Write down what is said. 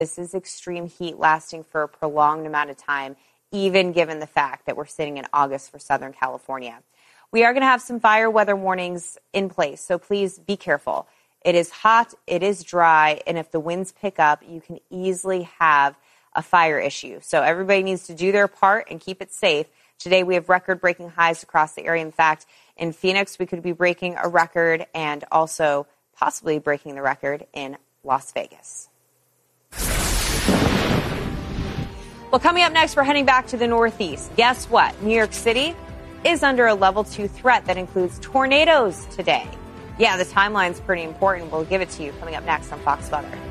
This is extreme heat lasting for a prolonged amount of time, even given the fact that we're sitting in August for Southern California. We are going to have some fire weather warnings in place, so please be careful. It is hot, it is dry, and if the winds pick up, you can easily have a fire issue. So everybody needs to do their part and keep it safe. Today we have record-breaking highs across the area. In fact, in Phoenix, we could be breaking a record and also possibly breaking the record in Las Vegas. Well, coming up next, we're heading back to the Northeast. Guess what? New York City is under a level 2 threat that includes tornadoes today. Yeah, the timeline's pretty important. We'll give it to you coming up next on Fox Weather.